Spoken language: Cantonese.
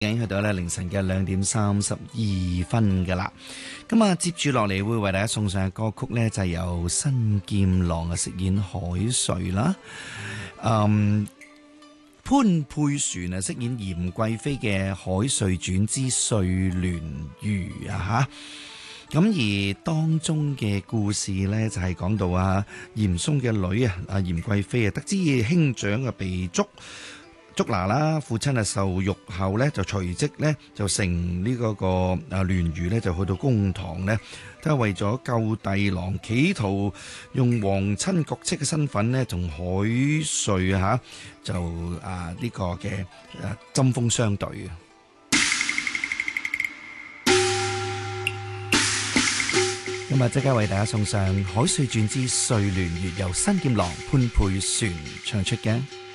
已經去到咧凌晨嘅2:32噶啦，咁啊接住落嚟會為大家送上嘅歌曲呢，就係由新劍郎啊飾演海瑞啦，潘佩璇啊飾演嚴貴妃嘅《海瑞傳之睡蓮魚》啊吓，咁而當中嘅故事呢，就係講到啊嚴嵩嘅女啊嚴貴妃啊得知兄長啊被捉拿啦，父親啊受辱後呢，就隨即呢，就乘呢個蓮魚呢，就去到公堂呢，都係為咗救弟郎，企圖用皇親國戚嘅身份呢，同海瑞就呢個嘅針鋒相對嘅。咁啊，即刻為大家送上《海瑞傳之睡蓮魚》，由新劍郎潘佩璇唱出嘅。